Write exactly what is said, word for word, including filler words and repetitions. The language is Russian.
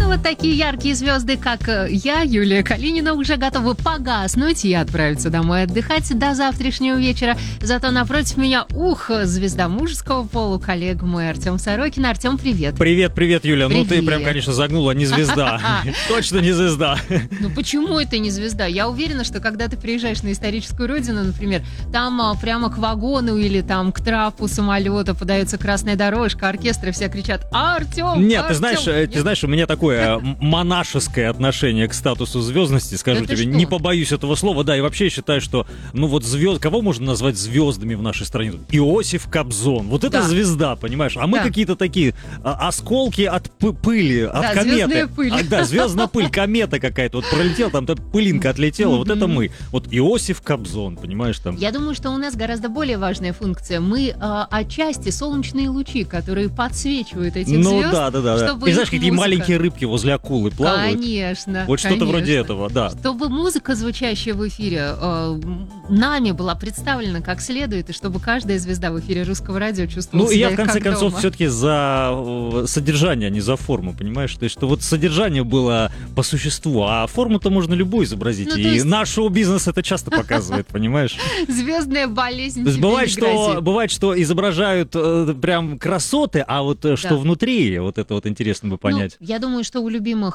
вот такие яркие звезды, как я, Юлия Калинина, уже готовы погаснуть и отправиться домой отдыхать до завтрашнего вечера. Зато напротив меня, ух, звезда мужского пола, коллега мой Артем Сорокин. Артем, привет. Привет, привет, Юля. Привет. Ну, ты прям, конечно, загнула, не звезда. Точно не звезда. Ну, почему это не звезда? Я уверена, что когда ты приезжаешь на историческую родину, например, там а, прямо к вагону или там к трапу самолета подается красная дорожка, оркестры все кричат «Артем! Нет, Артем!» ты знаешь, Нет? ты знаешь, у меня такое монашеское отношение к статусу звездности, скажу Это тебе, что? не побоюсь этого слова, да, и вообще я считаю, что, ну вот звезд, кого можно назвать звездами в нашей стране? Иосиф Кобзон, вот это Да. звезда, понимаешь? А мы Да. какие-то такие а, осколки от пы- пыли, от Да, кометы. звездная пыль. А, да, звездная пыль, комета какая-то, вот пролетела, там пылинка отлетела, вот это мы. Вот Иосиф Кобзон, понимаешь, там. Я думаю, что у нас гораздо более важная функция. Мы а, отчасти солнечные лучи, которые подсвечивают этих Ну звезд, да, да, да. чтобы И знаешь, их какие музыка- маленькие рыбки возле акулы плавают. Конечно. Вот что-то конечно. вроде этого, да. Чтобы музыка, звучащая в эфире, э, нами была представлена как следует, и чтобы каждая звезда в эфире русского радио чувствовала Ну, и себя я, в конце как концов, дома. все-таки за э, содержание, а не за форму, понимаешь? То есть, что вот содержание было по существу, а форму-то можно любую изобразить. Ну, то и есть- наш шоу-бизнес это часто показывает, понимаешь? Звездная болезнь То есть тебе бывает, не что, грозит. бывает, что изображают э, прям красоты, а вот э, что Да. внутри, вот это вот интересно бы понять. Ну, я думаю, что у любимых